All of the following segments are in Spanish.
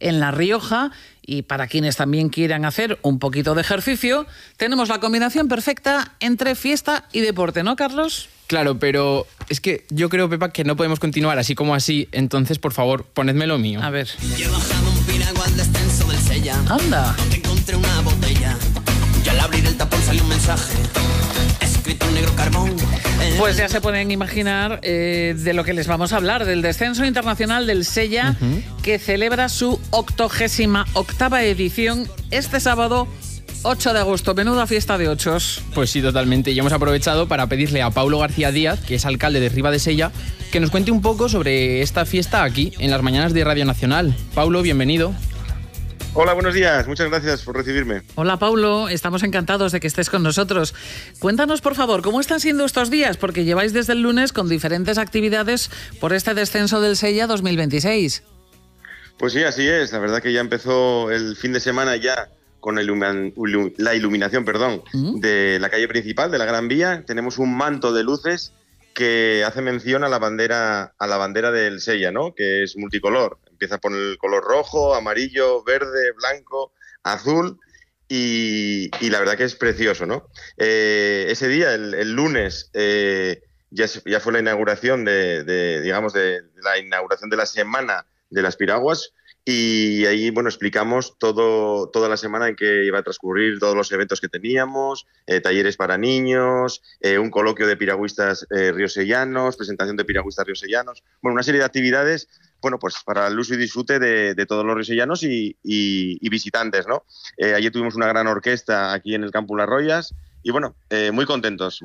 en La Rioja. Y para quienes también quieran hacer un poquito de ejercicio, tenemos la combinación perfecta entre fiesta y deporte, ¿no, Carlos? Claro, pero es que yo creo, Pepa, que no podemos continuar así como así. Entonces, por favor, ponedme lo mío. A ver. Yo he bajado un piragua al descenso del Sella. Anda. Donde encontré una botella. Y al abrir el tapón salió un mensaje escrito en negro carbón. Pues ya se pueden imaginar de lo que les vamos a hablar, del descenso internacional del Sella, que celebra su 88ª edición este sábado 8 de agosto. Menuda fiesta de ochos. Pues sí, totalmente. Y hemos aprovechado para pedirle a Paulo García Díaz, que es alcalde de Riba de Sella, que nos cuente un poco sobre esta fiesta aquí, en las mañanas de Radio Nacional. Paulo, bienvenido. Hola, buenos días. Muchas gracias por recibirme. Hola, Paulo. Estamos encantados de que estés con nosotros. Cuéntanos, por favor, ¿cómo están siendo estos días? Porque lleváis desde el lunes con diferentes actividades por este descenso del Sella 2026. Pues sí, así es. La verdad que ya empezó el fin de semana ya con la iluminación de la calle principal, de la Gran Vía. Tenemos un manto de luces que hace mención a la bandera del Sella, ¿no? Que es multicolor. Empieza por el color rojo, amarillo, verde, blanco, azul y la verdad que es precioso, ¿no? Ese día, el lunes, ya fue la inauguración de la inauguración de la semana de las piraguas. Y ahí, bueno, explicamos toda la semana en que iba a transcurrir todos los eventos que teníamos, talleres para niños, un coloquio de piragüistas riosellanos, presentación de piragüistas riosellanos, bueno, una serie de actividades, bueno, pues para el uso y disfrute de todos los riosellanos y visitantes, ¿no? Ayer tuvimos una gran orquesta aquí en el Campus Las Royas. Y bueno, muy contentos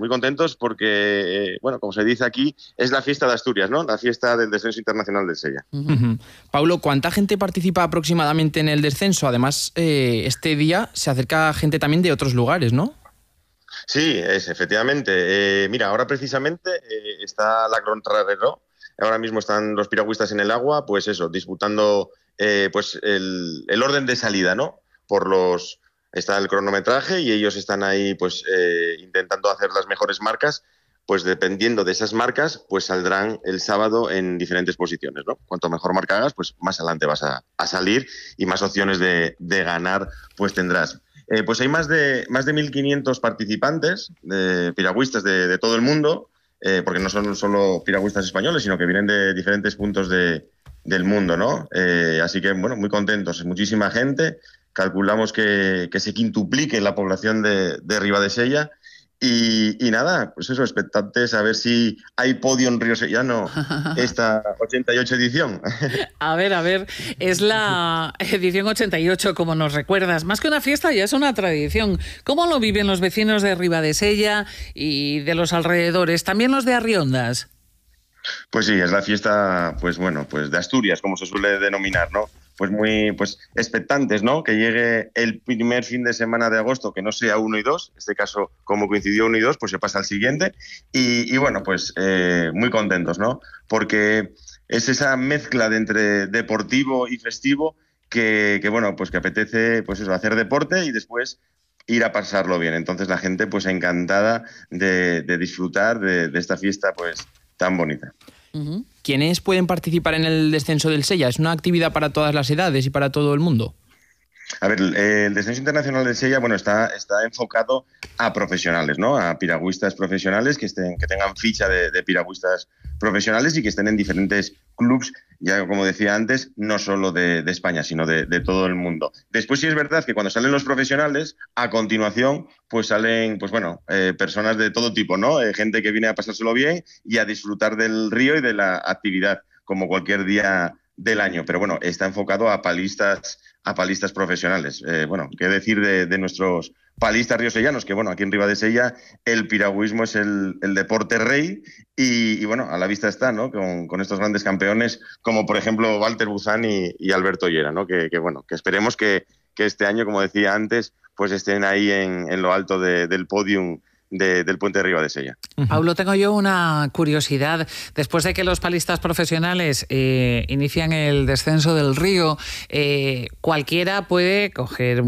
porque, bueno, como se dice aquí, es la fiesta de Asturias, ¿no? La fiesta del descenso internacional del Sella. Paulo, ¿cuánta gente participa aproximadamente en el descenso? Además, este día se acerca gente también de otros lugares, ¿no? Sí, efectivamente. Mira, ahora precisamente está la contrarreloj. Ahora mismo están los piragüistas en el agua, pues eso, disputando pues el orden de salida, ¿no? Está el cronometraje y ellos están ahí pues intentando hacer las mejores marcas, pues dependiendo de esas marcas, pues saldrán el sábado en diferentes posiciones, ¿no? Cuanto mejor marca hagas, pues más adelante vas a salir y más opciones de ganar pues tendrás. Pues hay más de 1.500 participantes, piragüistas de todo el mundo, porque no son solo piragüistas españoles, sino que vienen de diferentes puntos del mundo, ¿no? Así que, bueno, muy contentos, muchísima gente. Calculamos que se quintuplique la población de Riba de Sella y nada, pues eso, expectantes a ver si hay podio en Riosellano esta 88 edición. A ver, es la edición 88, como nos recuerdas. Más que una fiesta, ya es una tradición. ¿Cómo lo viven los vecinos de Riba de Sella y de los alrededores? También los de Arriondas. Pues sí, es la fiesta, pues bueno, pues de Asturias, como se suele denominar, ¿no? Pues muy expectantes, ¿no? Que llegue el primer fin de semana de agosto, que no sea 1 y 2, en este caso, como coincidió 1 y 2, pues se pasa al siguiente. Y bueno, pues muy contentos, ¿no? Porque es esa mezcla de entre deportivo y festivo que bueno, pues que apetece pues eso, hacer deporte y después ir a pasarlo bien. Entonces la gente pues encantada de disfrutar de esta fiesta pues tan bonita. ¿Quiénes pueden participar en el descenso del Sella? ¿Es una actividad para todas las edades y para todo el mundo? A ver, el descenso internacional del Sella, bueno, está enfocado a profesionales, ¿no? A piragüistas profesionales que tengan ficha de piragüistas profesionales y que estén en diferentes clubs, ya como decía antes, no solo de España, sino de todo el mundo. Después sí es verdad que cuando salen los profesionales, a continuación, pues salen, pues bueno, personas de todo tipo, ¿no? Gente que viene a pasárselo bien y a disfrutar del río y de la actividad, como cualquier día del año. Pero bueno, está enfocado a palistas profesionales. Bueno, qué decir de nuestros palistas riosellanos, que bueno, aquí en Riba de Sella el piragüismo es el deporte rey y bueno, a la vista está, ¿no? Con estos grandes campeones como por ejemplo Walter Buzán y Alberto Llera, ¿no? Que bueno, que esperemos que este año, como decía antes, pues estén ahí en lo alto del podium del puente de Riba de Sella. Paulo, tengo yo una curiosidad. Después de que los palistas profesionales inician el descenso del río, cualquiera puede coger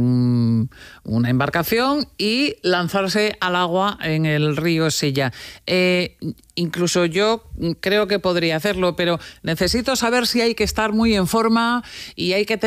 una embarcación y lanzarse al agua en el río Sella. Incluso yo creo que podría hacerlo, pero necesito saber si hay que estar muy en forma y hay que tener